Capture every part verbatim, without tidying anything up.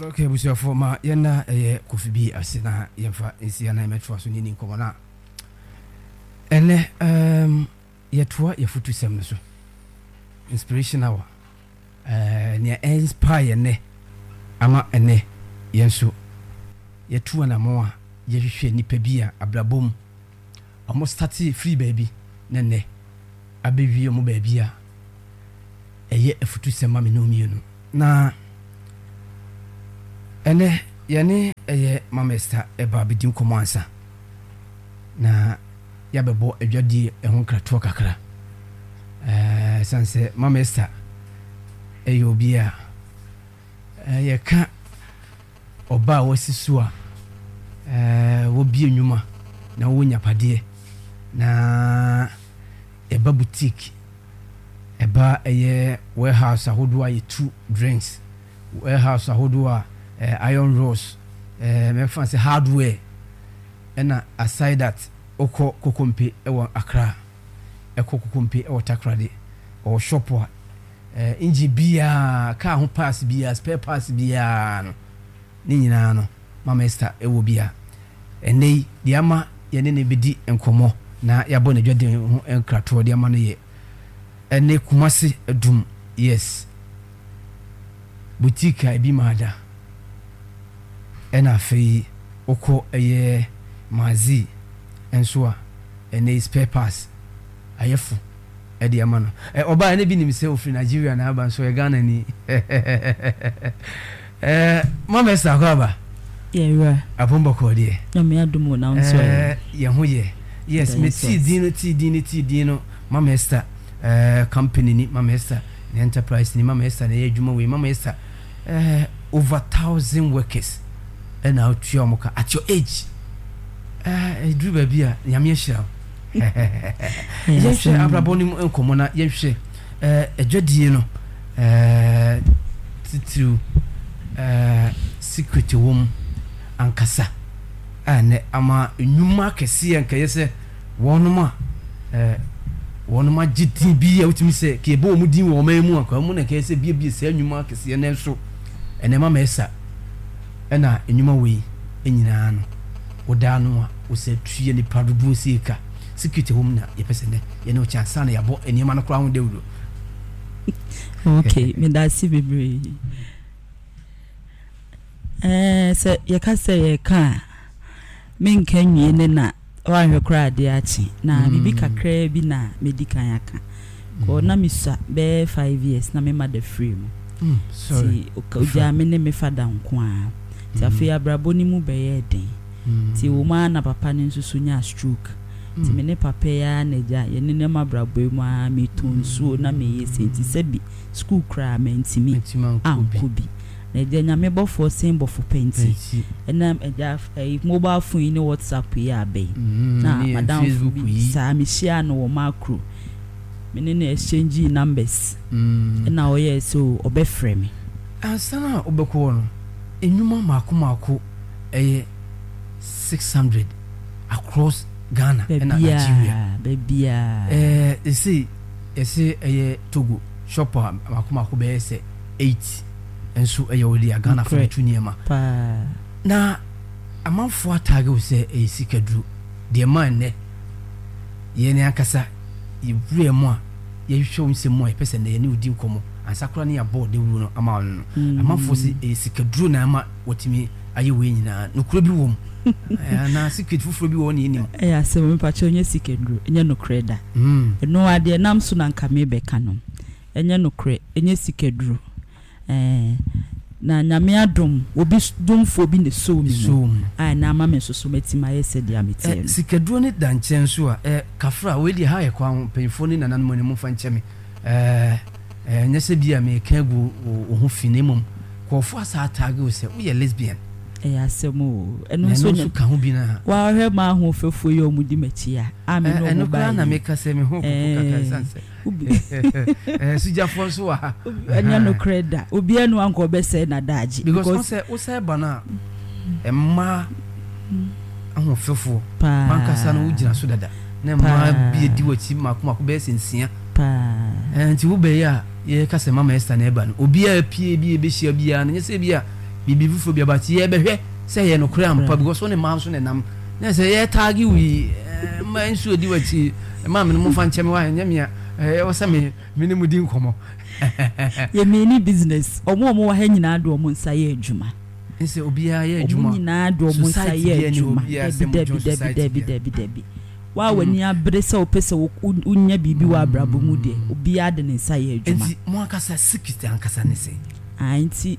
Okay, we see for ma yena eh Kofi bi asina yemfa ensia na metro so nini nkomo na ene um yetwa yefutu sem so inspiration hour eh ne inspire ne ama ene yenso yetu na mo a yehwehwe nipa bi a abrabom amo start free baby ne ne abewie mo baby a eye efutu sem ma me no mienu na ene yane eye mamesta eba bidin komansa na yabebo adwadi ehun krato kakra eh sanse mamesta eyo bia eh ka oba wasisu a eh wo bia nyuma na wo nyapade na eba boutique eba eye warehouse ahodo aye two drinks warehouse ahodo a Uh, iron rose eh uh, me fancy hardware ena aside that oko kokompe ewo Accra eko kokompe ewo Takrade o shop wa eh inji bia ka ho pass bia spare pass bia no ni nyina no mama Esther ewo bia enei dia ma ye ne ne bedi enkomo na yabo na dwade ho enkrato dia ma no ye ene Kumasi edum yes boutique ai bi mada ena fe oko eye mazi enso a ene spare pass ayefu e de amano e oba ene bi ni se ofri Nigeria na aba so e Ghana ni eh mama sa ko aba yeah abombo ko de no me adumo na nso eh ye ho ye yes me ti dino ti dino ti dino mama Esther eh company ni mama Esther ni enterprise ni mama Esther na ye adwuma we mama Esther eh over thousand workers and now Chiomoka at your age. Uh drew baby, Yamia shell. Yes, Abraboni Comona, yes, uh a judino, uh to uh secret womb and Cassa. And ama Numa Cassia and Kayase, one more uh one more G T B out me say, Kebo Mudi or Memo, Common and Case B B say Numa Cassia and so and Emma Mesa. Ena enyuma we enyina no odano wo se tue ni padodo sika security home na ye pese ne ye no chance na yabo enima no kra ho dewdo okay me da si bebre eh se ye ka se ye ka me nka nwie ne na wa hwe kra de achi na bibi kakra bi na medikan aka ko na misa be five years na me ma the free mo mm sorry o ja me ne me fada nko a ti afi abraboni mu beye den ti wo ma na papa ne nsusu nya stroke ti me ne papa ya na ja ye ne ne ma brabo mu a me tonsuo na me yesi ti sebi school kra me ntimi ankobi na je nya me bofo symbol for penti na eja mobile phone ni WhatsApp ya be na madam sa me share no wo macro me ne ne exchange numbers na o ye so obefrɛ me ansana obeko no enyuma mako mako eh six hundred across Ghana and Nigeria bebia eh you see you see eh Togo shopper mako mako be say eight enso eh odi Ghana for two niema pa na amanfo atage wo say eh sikadru de man ne ye ne akasa yewure mu a ye hwehwe nsem mu a pese na ye ne odi nkomo ansakura ne ya board de wuro no ama no amanfo si eh sikadru na ama wotimi aye we nyina nokuro bi wom na secret fufuro bi wo ne nim eh asem me pa che onye sikadru enye nokure da no ade nam so na nka me beka no enye nokure enye sikadru eh na nyame adom obi domfo bi ne so mi so ai na ama me so so metima yese dia metie sikadru ne da nchen so a eh kafra we di ha ye kwa penfo ni nanan mo ne mo fa ncheme eh eh nyese bia me ka gu o ho finemum ko fo asa atage o se wo ye lesbian eh asemo eno so nya ka ho bi na wa hwe ma ho fefo ye omudi machia ame no eno ba na me ka se me ho ko kaka sanse eh suja fo so wa enya no kreda obi enu anko obese na daji because say o say bana emma ho fefo banka sa no ugina so dada na ma bi edi wachi makoma ko be sensia pa eh nti wo be ya ye ka se mama Esther na eba no obi a pie bi e be hia bia no nyese bia bibi fufu bi abati ye behwe say ye no kura ampa because one ma so ne nam na say ye tag wi ma nsu odi wati ma me no fa ncheme wa nyamia eh wo say me me ne mudi nkomo ye me ni business omo omo wa ha nyina do omo nsa ye adwuma nse obia ye adwuma omo nyina do omo nsa ye adwuma debi debi debi debi debi wa wani abre se opese unya bibi wa brabo mu de obia de nsa ye adwuma nti mo akasa sikiti ankasa ne se anti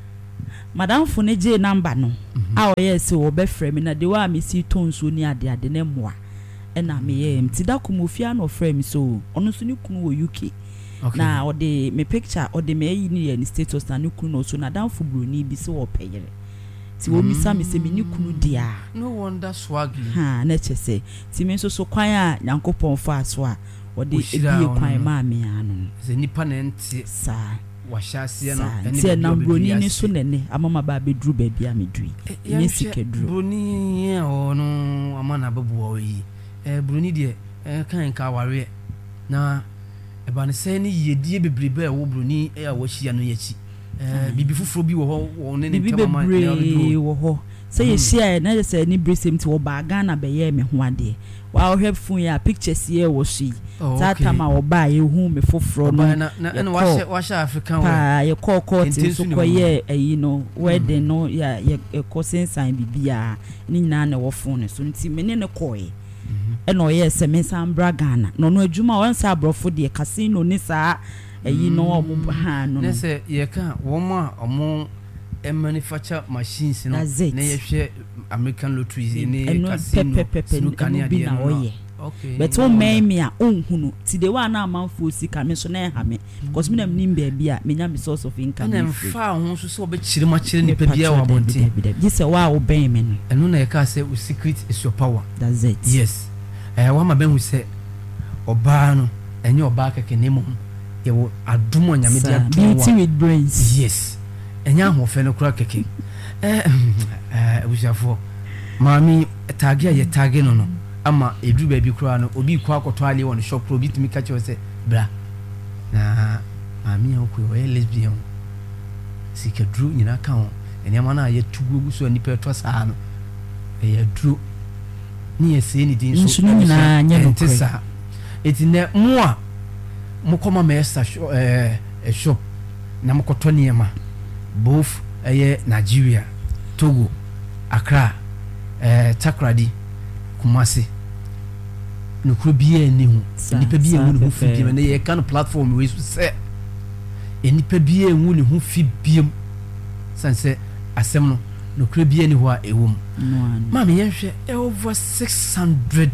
madam fune je number no a o ye se wo be frame na de wa me si tonso ni ade ade ne moa e na me ye mti da komofia no frame so ono so ni kunu wo U K na o de me picture o de me yi ni ni status na ni kunu no so na dan fu broni bi se wo peyere ti wo misa me se me ni kunu dia no wonder swag ha na chese ti me so so kwan a Nyankopon fa so a o de ebie kwan ma me anu ze nipa na nti sa washase no ene na broni ni so nene amama ba be dru ba bia me dru ni sike dru broni e ono amana babu o yi eh broni de eh kan ka ware na e ba ne se ni yedie bebrebe e wo broni e a wo hia no yachi eh bibi fufuro bi wo ho wo ne ne tema ma ne wo ho se ye hia na se ni brisem ti wo ba Ghana be ye me ho ade wa wo hwefun ya pictures ye wo shi tata ma wo ba ye hu me foforo no na na wa wa sha African we pa ye call court so ko ye eyi no wedding no ya ye ko sensan bibia ni nyina na wo fon ne so nti me ne ne koe e no ye se me sambra Ghana no no adwuma won sa abrofo de casino ni sa eyi no omo ha no ne se ye ka wo ma omo e manufacture machines no na ye hwe American lotteries ni casino snooker bi na oye okay but o me a onhunu ti de wa na amanfo sika me so na ha me because me na nim ba bia me nya me source of income na fa ho so so be chire ma chire ni pa bia wa bonti ji se wa o ben me no enu na ye ka say secret is your power that's it yes eh wa ma ben hu say oba no enye oba keke ne mo ye wo adumo nya me dia beauty with brains yes enya ho fe no kura keke eh eh ubusafo mami tagi ye tagi no no ama edu ba bi kura no obi kwa akoto ale won shop pro bitimi ka che se bra na mami akwo we lesbian sika dru nyina ka ho enya ma na ye tugu so nipa to saa no e ye dru ni ye se ni din so nyina nya no tesa etine mo a mo koma me esa eh shop na mo koto niema both eye Nigeria Togo Accra eh Takrady Kumasi nukuru biye ni hu nipa biye hu hu fi biye na ye kan platform we so se nipa biye hu ni hu fi biye sanse asem no nukuru biye ni ho a ewom ma me yenhwe over six hundred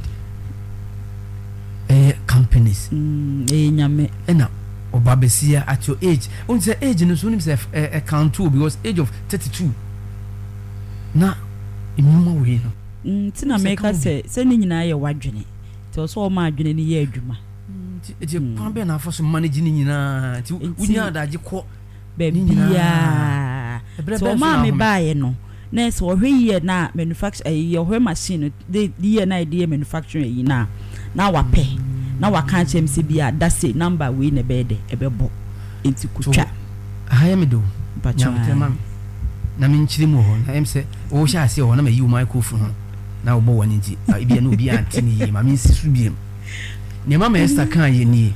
eh companies eh nyame ena obabesia at your age on say age no so nim say account two because age of thirty-two na imuma we no mm tina make say say ni nyina ye wadwene ti so o ma adwene ni ye adwuma ti pan be na afoso manage ni nyina ti unya adaje ko be bia so ma me baaye no na so ohwe ye na manufacture ye ohwe machine de ye na de manufacturing yi na na wape na waka chem se bia da say number we ne be de ebebo enti kutwa haya me do bacha na min chiri mu ho na em se o sha ase ho na me yi microphone ho na obo wani nti bia na obi antini yi ma min sisu biem ne mama Esther kan ye ni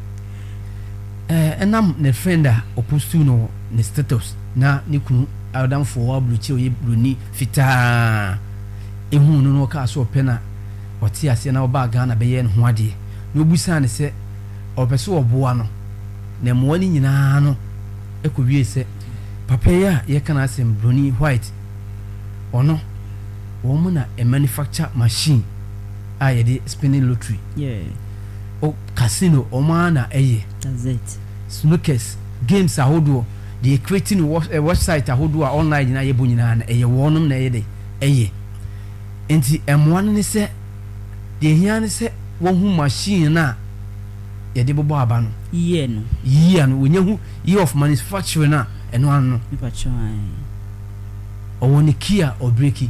eh enam ne friend a opostu no ne status na ne kunu adam fo wa bluchi o ye bruni fita ehu no no ka so pena oti ase na oba Ghana be ye ne ho ade no busa ne se obeso oboa no na mo ni nyina no ekowie se papa ya ye kana asem bruni white ono wo mu na a manufacture machine a ye de spinning lottery yeah o casino o ma na eye that's it snookers games ahodo the creating a website ahodo online na ye bo nyina na eye wonum na ye de eye enti em one ne se de hia ne se wo hu machine na ye de bobo aba no ye no ye no wonya hu year of manufacturing na eno ano ipacho ai o woni kia o breaki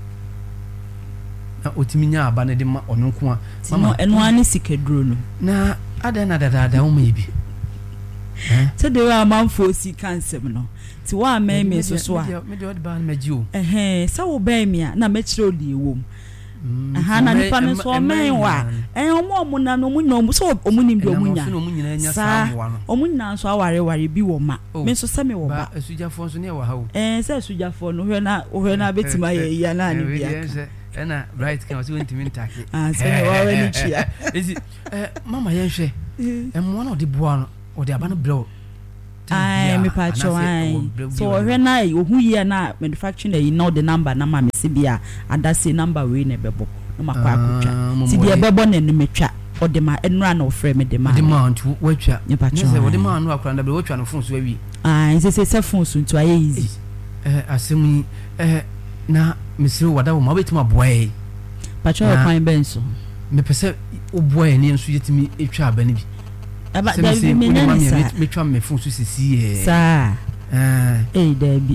na otiminya aba ne de ma ono nko a mama eno ani sikedro no na ada na dada da o ma yibi So they were man for see cancer no. Ti wa me me so so a. Me de ba na magio. Eh eh, sa wo ba mi a na me kire oli ewom. Aha na nipa ne so men wa. Eh omo omo na no mu nya omo so omo nim de omo nya. So omo nyina nya samoa no. Omo nya so aware ware bi wo ma. Me so se me wo ba. Ba asujafo so ne wa ha wo. Eh se asujafo no hwe na hwe na betima ye ya na ni bia. Ena right kan so ntimi ntake. Ah se ne wa wani chia. Ezi eh mama yen hwe. Emmo na odi boa no odi aba no brew. Ai me pa cho ai. So hwe na ohu ye na manufacturing e know the number na ma me se bia adase number we ne bebo. No makwa akotwa. Ti de bebo na nu metwa. Odi ma enra na ofre me de ma. De ma ntu watwa. Ne se odi ma anu akora nda be watwa no fon so awi. Ai se se se fon so ntu aye easy. Eh asemi eh na misiri wada wo ma betima boy pacho kwan benso me pese o boy ni enso yetimi etwa abani bi aba da bi me na sa me twa me fon so sisi eh sa eh eh da bi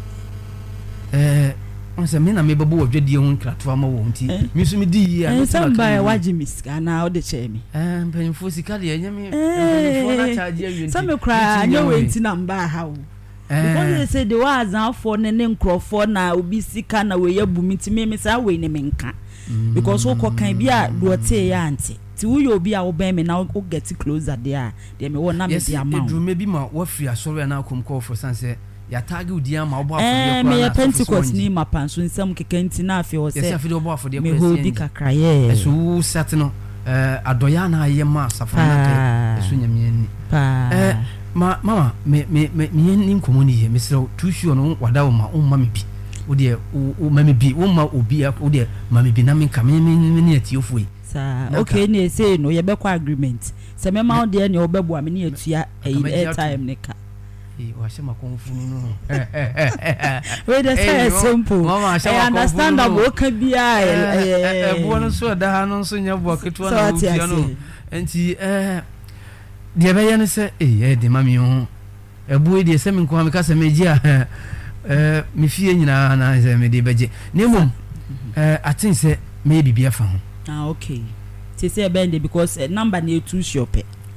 eh on se me na me bebo wadwadi ho nkrato ama wo nti me so me di yi a eh samba e waji miska na o de che me eh mpanfo sika de enye me mpanfo na charge awi nti samba kra anya we nti na mba ha wo because they say the was now for ne nkrofo na obi sika na we yabu miti me me sa we ne menka because wo kokan bi a do te ya anti ti wo yo bi a wo ben me na wo get closer there there me wona me dia ma wo bi ma wo free asori na kom call for sanse ya tag udi ama wo afọ eh me ya Pentecost ni ma panso nsam kekanti na afi wo se yes afi wo afọ de me ho di kakra ye eso set no eh adoya na ye ma safana ka eso nyame ni pa eh ma mama me me me ni nkomo ni ye mesro tushu no wada wo ma o ma me bi wo de o ma me bi wo ma obi wo de ma me bi na me nka me me ni atiofo yi sa okay ni say no ye be kwa agreement se me ma wo de ni obebo am ni atua air time ne ka eh wa shema konfu no we dey say simple mama shema konfu understand am o ka bia eh eh bo no so da ha no so nya bo keto na o bia no enti eh de be ye ne se eh eh de mami ho ebu de se me nko am ka se meji a eh me fie nyina na se me de beje ne mum eh atin se me bibia fa ho ah okay say say bend because uh, number na two shop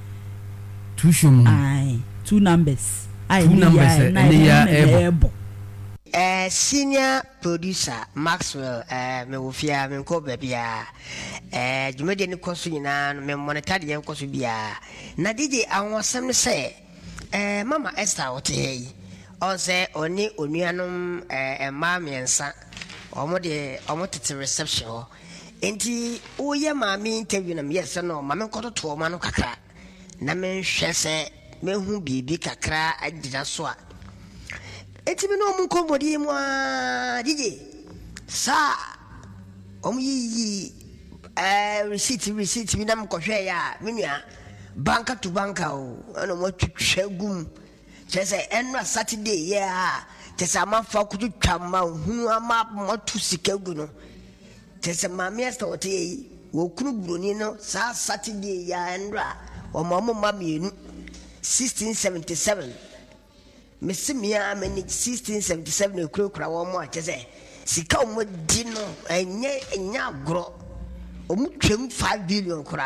two shop ai two numbers ai two numbers ne ya ebo eh senior producer Maxwell eh me wo fia me ko ba bia eh jumede ni koso nyina me monitor de koso bia na D J awosem ne se eh mama Esther ote on se oni onuanom eh ma miensa omo de omo tete reception enti oye maami interview na me yesa no ma me kototo ma no kakra na me hwe se me hu bibi kakra agida so a eti me no mun komodi mu a D J sa om yi eh receipt receipt mi na m kohwe ya me nua banka to banka o ana mo twetwe gum chese enra Saturday ya chese ama fa kutu twama hu ama mo tu sika gu no chese mama Esther ote wo kunu broni no sa Saturday ya enra o mama mamienu sixteen seventy-seven mesimia ameni sixteen seventy-seven ekurokura wo mo achese sika mo di no enye enya agro o mu twem five billion kura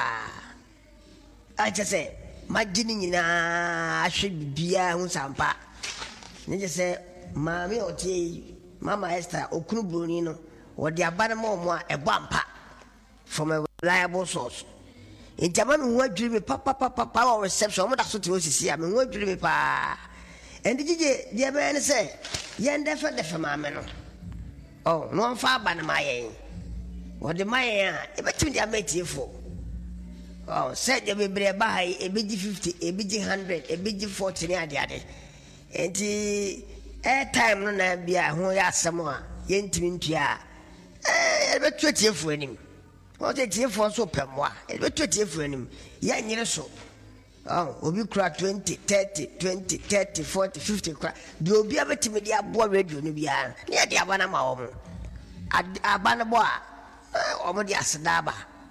achese magini nyina ahwe bibia hu sampa ne jese maami otie mama Esther okunu broni no wo de abana mo mo ebo ampa from a reliable source in German who adwiri me papa papa power reception mo da so te osisi a me who adwiri me pa and D J dia be ne say yen defa defa maame no oh no fa aba na mayen wo de mayen a e betim dia metiefo oh say dia be bre ba hai e beji fifty e beji one hundred e beji forty ne ade ade enti air time no na bia ho ya asem a yentimi ntua eh e betu tiefo anim o te tiefo so pemwa e betu tiefo anim ya nyire so oh obi kura twenty thirty twenty thirty forty fifty kura de obi abetimi dia bo radio no bia ne dia abana ma wo abana bo a o mo dia sedaba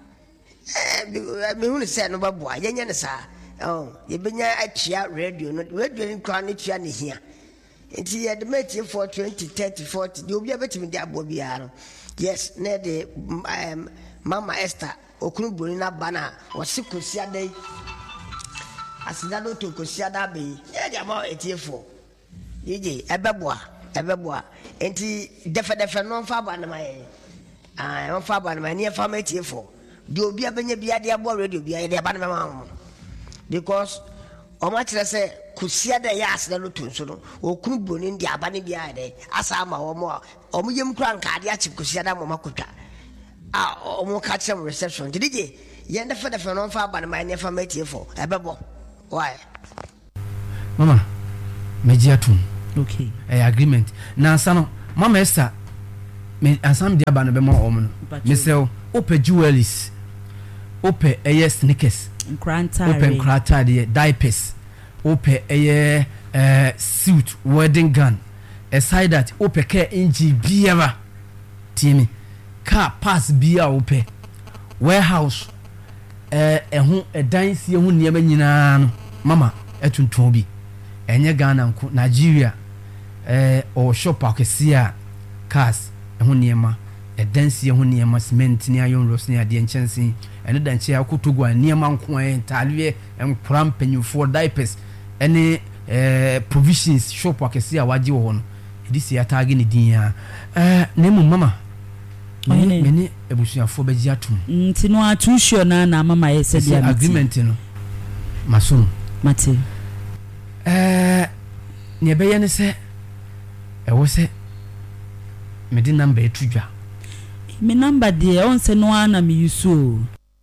eh me hu ne se no babo a yenya ne sa oh ye benya atia radio no radio ni kura ne tia ne hia enti ye de meti for twenty thirty forty de obi abetimi dia bo bia no yes ne de mama Esther okunu boni na bana o sikosi adai asida no to kosia da be e dia ma etiefo yije ebeboa ebeboa enti defe defe no fa ba na maye ah no fa ba na maye fa ma etiefo di obi abenya bia de abo radio bia de ba na ma because o ma kire se kosia da ya asida no to nso no okunu boni ndi aba ne bia de asa ma wo mo o mo yem kura nka de achi kosia da mo makotwa ah o mo ka kire reception dije ye defe defe no fa ba na maye ne fa ma etiefo ebebo why mama meji atum okay eh agreement na sano mama Esther me ansam dia ba no be mo o no me say ope jewelries ope eye sneakers nkranta ope nkrata de diapers ope eye eh suit wedding gown aside that ope care inji biara timi car pass bia ope warehouse eh ehun edan sie hu niam nyina no mama etuntun bi enye Ghana nko Nigeria eh o shop akesia cars ehun niam edan sie hu niam cement ni ayon ros ni ade enchensin ene dan che akotogu niam nko en talwe enkram panyufo diapers ene eh provisions shop akesia waje wo no edisi atage ni din ya eh nemu mama mene mene ebusuafo beji atum nti no atu sure na na mama yese dia agreement no maso mate eh ne be yene se e wo se me di number etudwa me number de on se no ana me yusu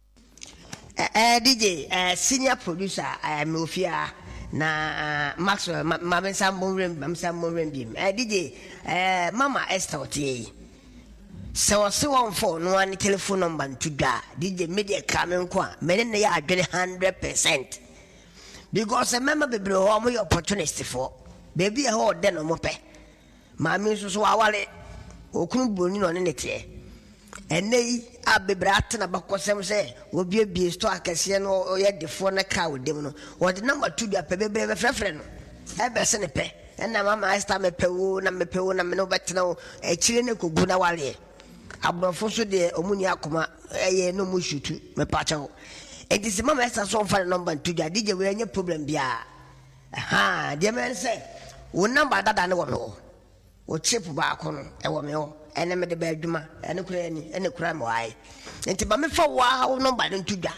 eh eh D J eh senior producer eh me ofia na Maxwell mama sambo rem mama sambo rem bi eh D J eh mama Esther otie so so on phone no one telephone number tudwa D J media coming kwa me ne ya adwene one hundred percent because remember bebre ho mo opportunity for baby e ho de no mo pe mami so so awale okunu boni no ne nete enei abebra atena bakosem se obi bie store akese no ye defo na ka odem no wo de number tudwa pe bebre be frefre no e be se ne pe na mama Esther me pe wo na me pe wo na me no betena wo e chire ne kogu na wale abrofo so de omuni akoma eye no mu shutu me pacha wo it is mama Esther so for number two D J we any problem bia aha de men say wo number dada ne wo me wo wo chip ba ko no e wo me wo ene me de ba adwuma ene kura ni ene kura me wai enti ba me fa wa wo number no tudwa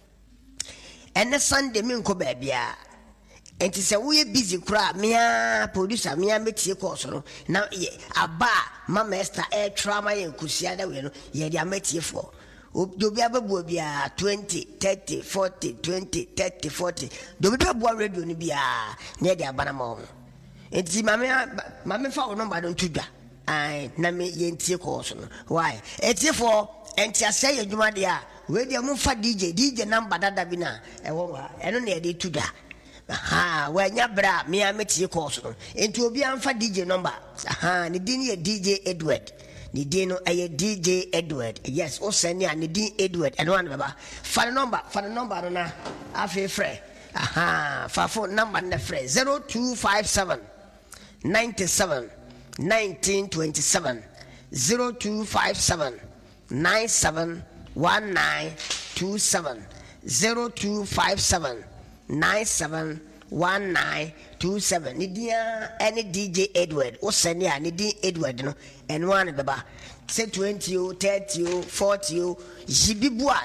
ene Sunday me nko ba bia enti se wo ye busy kura me a producer me a metie ko so no na aba mama Esther e trauma ye kusia da we no ye dia metie fo dobi ababu bia twenty thirty forty twenty thirty forty dobi ababu radio ni bia na dia bana ma ho enti mame mame fa wo number don tudwa ai na me ye ntie ko so no why enti for enti ase ye dwuma dia we dia mu fa D J D J number dada bi na e wo ha eno na ye de tudwa aha wa nya bra me a metie ko so no enti obi amfa D J number aha ni din ye D J Edward ni dino aye D J Edward yes o send ya ni din Edward and one baba fa number fa number na afi frɛ aha fa phone number na frɛ zero two five seven nine seven one nine two seven zero two five seven nine seven one nine two seven zero two five seven nine seven one nine two seven ni dia any D J Edward o send ya ni din Edward no and one baba say twenty o thirty o forty o jibibua